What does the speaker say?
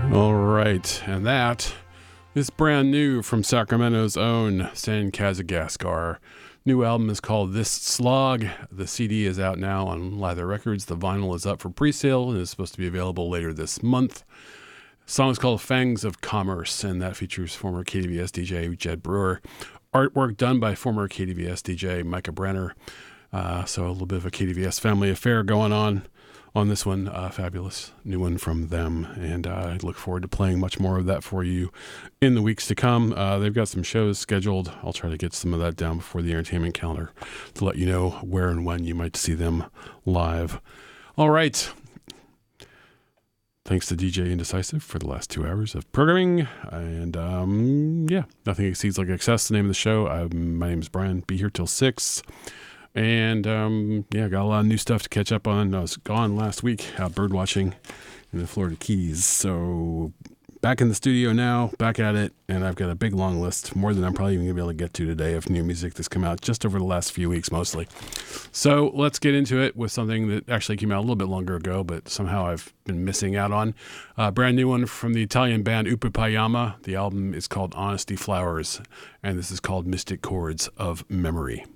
All right, and that is brand new from Sacramento's own San Kazagaskar. New album is called This Slog. The CD is out now on Lather Records. The vinyl is up for pre-sale and is supposed to be available later this month. The song is called Fangs of Commerce, and that features former KDVS DJ Jed Brewer. Artwork done by former KDVS DJ Micah Brenner. So a little bit of a KDVS family affair going on this one. Fabulous new one from them, and I look forward to playing much more of that for you in the weeks to come. They've got some shows scheduled. I'll try to get some of that down before the entertainment calendar to let you know where and when you might see them live. All right. Thanks to DJ Indecisive for the last 2 hours of programming. And Nothing Exceeds Like Excess, the name of the show. My name is Brian. Be here till 6. And got a lot of new stuff to catch up on. I was gone last week out bird watching in the Florida Keys. So back in the studio now, back at it. And I've got a big long list, more than I'm probably even going to be able to get to today, of new music that's come out just over the last few weeks mostly. So let's get into it with something that actually came out a little bit longer ago, but somehow I've been missing out on. Brand new one from the Italian band Upapayama. The album is called Honesty Flowers, and this is called Mystic Chords of Memory.